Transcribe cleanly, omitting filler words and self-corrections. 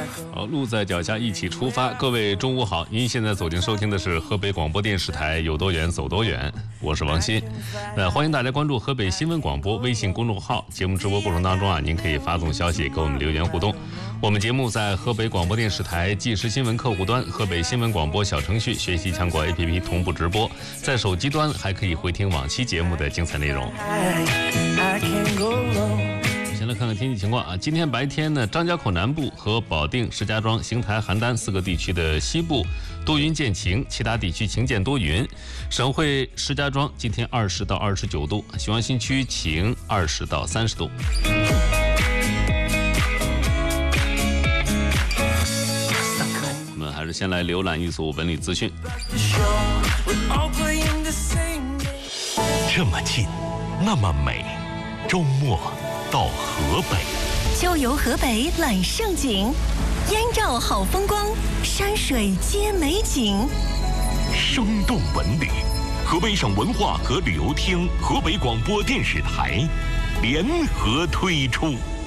好，路在脚下，一起出发。各位中午好，您现在走进收听的是河北广播电视台有多远走多远，我是王鑫。欢迎大家关注河北新闻广播微信公众号，节目直播过程当中您可以发送消息给我们留言互动。我们节目在河北广播电视台即时新闻客户端、河北新闻广播小程序、学习强国 APP 同步直播，在手机端还可以回听往期节目的精彩内容。先来看看天气情况今天白天呢，张家口南部和保定、石家庄、邢台、邯郸4个地区的西部多云见晴，其他地区晴见多云。省会石家庄今天20到29度，雄安新区晴20到30度。我们还是先来浏览一组文旅资讯。 这么近，那么美，周末到河北， 就游河北揽盛景，燕赵好风光，山水皆美景。 生动文旅，河北省文化和旅游厅、河北广播电视台联合推出。